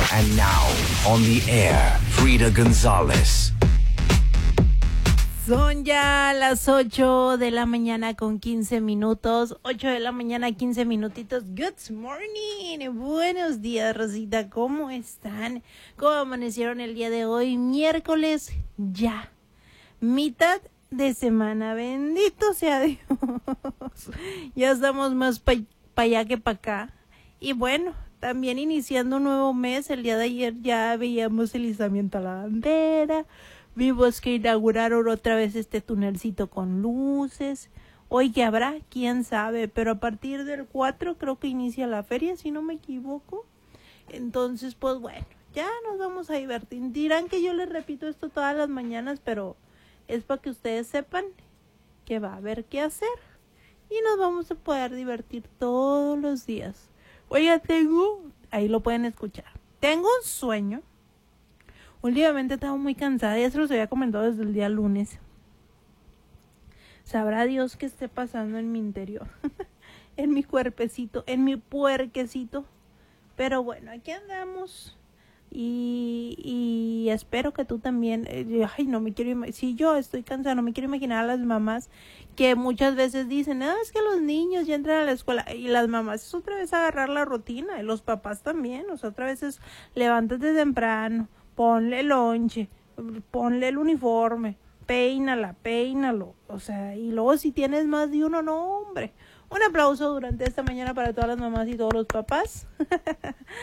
And now, on the air, Frida González. Son ya las 8 de la mañana con 15 minutos. 8 de la mañana, 15 minutitos. Good morning. Buenos días, Rosita. ¿Cómo están? ¿Cómo amanecieron el día de hoy? Miércoles ya. Mitad de semana. Bendito sea Dios. Ya estamos más para allá que para acá. Y bueno, también iniciando un nuevo mes. El día de ayer ya veíamos el izamiento a la bandera. Vimos que inauguraron otra vez este tunelcito con luces. Hoy que habrá, quién sabe, pero a partir del 4 creo que inicia la feria, si no me equivoco. Entonces, pues bueno, ya nos vamos a divertir. Dirán que yo les repito esto todas las mañanas, pero es para que ustedes sepan que va a haber que hacer. Y nos vamos a poder divertir todos los días. Oiga, ahí lo pueden escuchar. Tengo un sueño. Últimamente estaba muy cansada, ya se los había comentado desde el día lunes. Sabrá Dios qué esté pasando en mi interior, en mi cuerpecito, en mi puerquecito. Pero bueno, aquí andamos y espero que tú también. Ay, no me quiero si yo estoy cansada, no me quiero imaginar a las mamás que muchas veces dicen, es que los niños ya entran a la escuela. Y las mamás es otra vez agarrar la rutina, y los papás también, o sea, otra vez es levántate temprano. Ponle lonche, ponle el uniforme, peínalo, o sea, y luego si tienes más de uno, no, hombre. Un aplauso durante esta mañana para todas las mamás y todos los papás.